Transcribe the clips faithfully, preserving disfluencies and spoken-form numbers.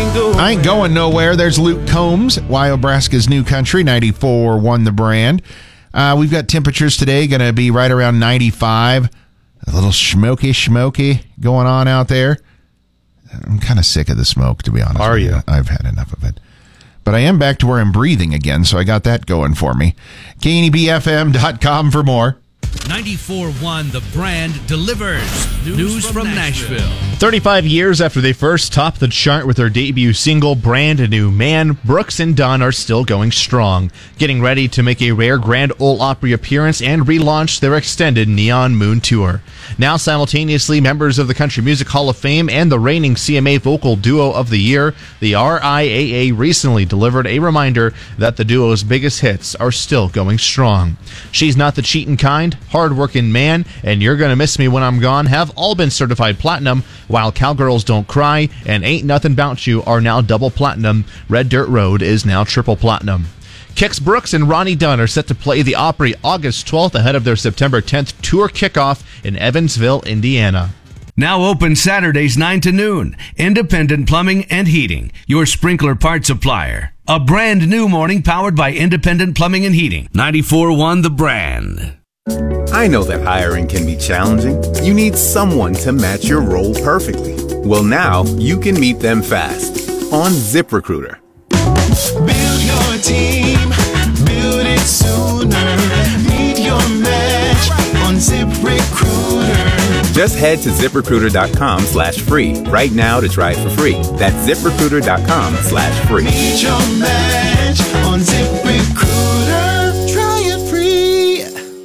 I ain't going nowhere. There's Luke Combs, Wyobraska's New Country, ninety-four one The Brand. Uh, we've got temperatures today going to be right around ninety-five. A little smoky, smoky going on out there. I'm kind of sick of the smoke, to be honest. Are you? I've had enough of it. But I am back to where I'm breathing again, so I got that going for me. K N E B F M dot com for more. ninety-four one The Brand delivers news, news from, from Nashville. Nashville. thirty-five years after they first topped the chart with their debut single, Brand New Man, Brooks and Dunn are still going strong, getting ready to make a rare Grand Ole Opry appearance and relaunch their extended Neon Moon Tour. Now simultaneously members of the Country Music Hall of Fame and the reigning C M A Vocal Duo of the Year, the R I A A recently delivered a reminder that the duo's biggest hits are still going strong. She's Not the Cheatin' Kind, Hard-Workin' Man, and You're Gonna Miss Me When I'm Gone have all been certified platinum, while Cowgirls Don't Cry and Ain't Nothing 'Bout You are now double platinum. Red Dirt Road is now triple platinum. Kix Brooks and Ronnie Dunn are set to play the Opry August twelfth ahead of their September tenth tour kickoff in Evansville, Indiana. Now open Saturdays nine to noon. Independent Plumbing and Heating, your sprinkler part supplier. A brand new morning powered by Independent Plumbing and Heating. ninety-four one The Brand. I know that hiring can be challenging. You need someone to match your role perfectly. Well, now you can meet them fast on ZipRecruiter. Build your team, build it sooner. Meet your match on ZipRecruiter. Just head to ZipRecruiter.com slash free right now to try it for free. That's ZipRecruiter.com slash free. Meet your match on ZipRecruiter. Try it free.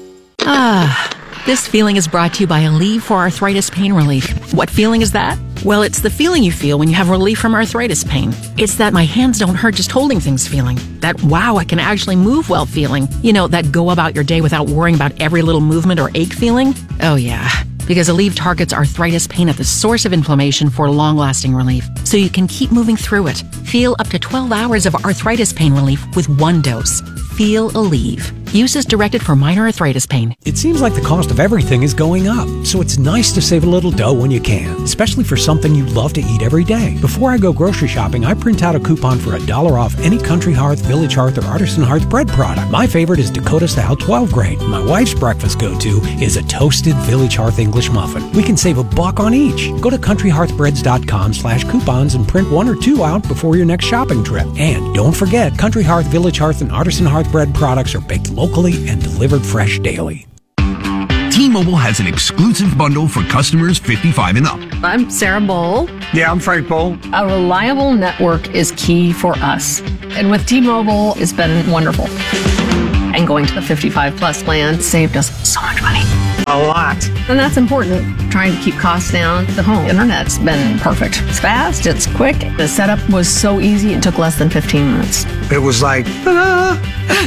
Ah, this feeling is brought to you by Aleve for Arthritis Pain Relief. What feeling is that? Well, it's the feeling you feel when you have relief from arthritis pain. It's that my hands don't hurt just holding things feeling. That, wow, I can actually move well feeling. You know, that go about your day without worrying about every little movement or ache feeling. Oh, yeah. Because Aleve targets arthritis pain at the source of inflammation for long-lasting relief, so you can keep moving through it. Feel up to twelve hours of arthritis pain relief with one dose. Feel Aleve. Use is directed for minor arthritis pain. It seems like the cost of everything is going up, so it's nice to save a little dough when you can, especially for something you love to eat every day. Before I go grocery shopping, I print out a coupon for a dollar off any Country Hearth, Village Hearth, or Artisan Hearth bread product. My favorite is Dakota Style twelve grain. My wife's breakfast go-to is a toasted Village Hearth English muffin. We can save a buck on each. Go to country hearth breads dot com slash coupons and print one or two out before your next shopping trip. And don't forget, Country Hearth, Village Hearth, and Artisan Hearth bread products are baked locally and delivered fresh daily. T-Mobile has an exclusive bundle for customers fifty-five and up. I'm Sarah Bowl. Yeah, I'm Frank Bowl. A reliable network is key for us. And with T-Mobile, it's been wonderful. And going to the fifty-five plus plan saved us so much money. A lot. And that's important. Trying to keep costs down. The home internet's been perfect. It's fast, it's quick. The setup was so easy, it took less than fifteen minutes. It was like, ta-da!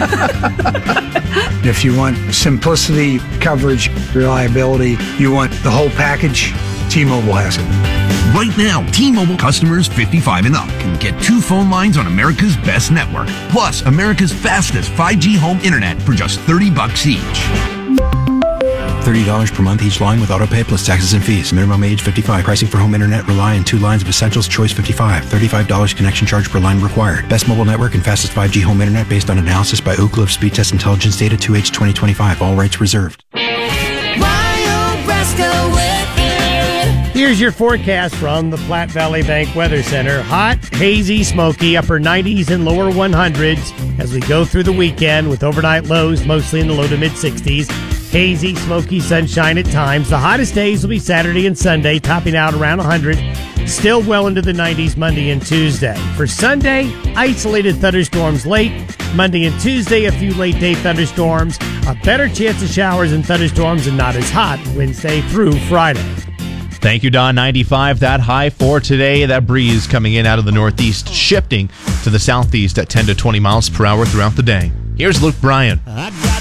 If you want simplicity, coverage, reliability, you want the whole package, T-Mobile has it. Right now, T-Mobile customers fifty-five and up can get two phone lines on America's best network, plus America's fastest five G home internet for just thirty bucks each. thirty dollars per month each line with autopay plus taxes and fees. Minimum age fifty-five. Pricing for home internet rely on two lines of Essentials Choice fifty-five. thirty-five dollars connection charge per line required. Best mobile network and fastest five G home internet based on analysis by Oak Cliff Speed Test Intelligence Data two H twenty twenty-five. All rights reserved. Here's your forecast from the Platte Valley Bank Weather Center. Hot, hazy, smoky, upper nineties and lower one hundreds as we go through the weekend with overnight lows mostly in the low to mid sixties. Hazy, smoky sunshine at times. The hottest days will be Saturday and Sunday, topping out around one hundred. Still well into the nineties Monday and Tuesday. For Sunday, isolated thunderstorms late. Monday and Tuesday, a few late day thunderstorms. A better chance of showers and thunderstorms and not as hot Wednesday through Friday. Thank you, Don. ninety-five, that high for today. That breeze coming in out of the northeast, shifting to the southeast at ten to twenty miles per hour throughout the day. Here's Luke Bryan.